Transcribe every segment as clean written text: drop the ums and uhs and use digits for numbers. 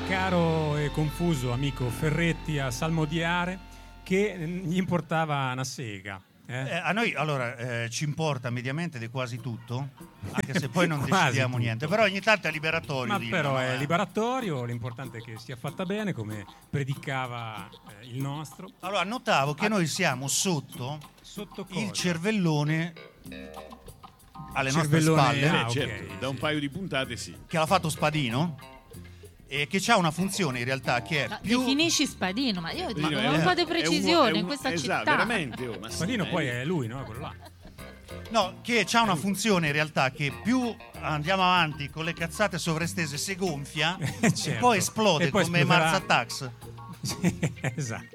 caro e confuso amico Ferretti a salmodiare che gli importava una sega. A noi allora ci importa mediamente di quasi tutto, anche se poi non Quasi decidiamo tutto. niente, però ogni tanto è liberatorio. Ma dirlo, però no? è liberatorio, l'importante è che sia fatta bene, come predicava il nostro. Allora notavo che noi siamo sotto Sotto cosa? il cervellone alle nostre Cervellone, spalle, ok, certo, da un sì. paio di puntate sì. che l'ha fatto Spadino e che ha una funzione in realtà che è Ma più definisci Spadino, ma io dico Spadino un po' di è precisione in questa esatto, città. veramente. Ma Spadino sì, poi è lui, no? Quello là. no, che c'ha una funzione in realtà che più andiamo avanti con le cazzate sovrastese si gonfia e Certo. poi esplode E poi come esploderà. Mars Attacks. Sì, esatto.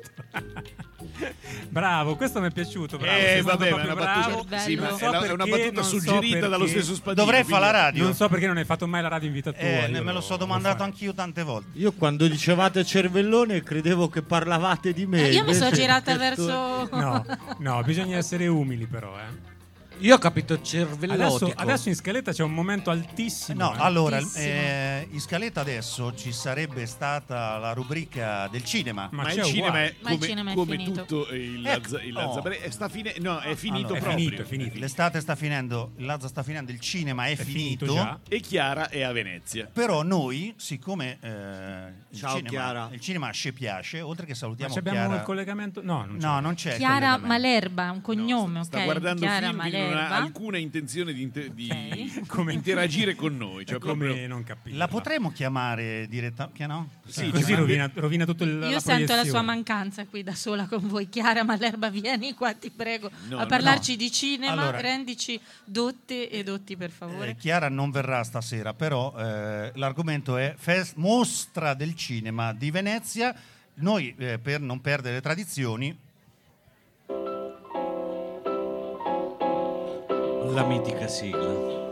Bravo, questo mi è piaciuto. Bravo, sei stato vabbè, ma è proprio una battuta, bravo. Bello. sì, ma Non so è una perché, battuta non so suggerita dallo perché. stesso Spadino. Dovrei fare la radio. Non so perché non hai fatto mai la radio in vita tua. io Me lo so lo domandato farei. anch'io tante volte. Io quando dicevate cervellone credevo che parlavate di me. Io mi sono invece girata questo- verso No, bisogna essere umili però, Io ho capito cervellotico. Adesso in scaletta c'è un momento altissimo. No, allora, Altissimo. in scaletta adesso ci sarebbe stata la rubrica del cinema. Ma Ma c'è il cinema uguale. è Ma il come, cinema è come finito. tutto il Ecco, Lazzabre è finito Allora, È proprio. finito, è finito. L'estate sta finendo, il Lazza sta finendo, il cinema è finito. già. E Chiara è a Venezia. Però noi, siccome Ciao, Chiara. il cinema ci piace, oltre che Ma salutiamo ci abbiamo Chiara. il collegamento? No, non c'è. No, non c'è. il Chiara collegamento. Malerba, un cognome, Sta ok? guardando Chiara film, quindi non ha Malerba. alcuna intenzione di Ok. Come- interagire con noi. Cioè È come proprio- non capire. La potremmo chiamare direttamente? No? Sì, Così cioè, rovina tutto il Io sento la sua mancanza qui da sola con voi. Chiara Malerba, vieni qua, ti prego, No, a no, parlarci di cinema. Allora- Rendici dotte e dotti, per favore. Chiara non verrà stasera, però l'argomento è mostra del cinema di Venezia. Noi, per non perdere le tradizioni, La mitica sigla.